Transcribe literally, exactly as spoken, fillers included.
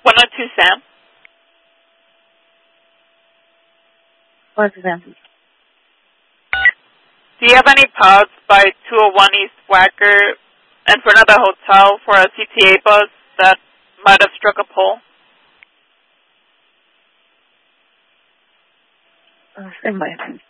one oh two Sam. What's that? Do you have any pods by two oh one East Wacker and for another hotel for a C T A bus that might have struck a pole? Uh, stand by.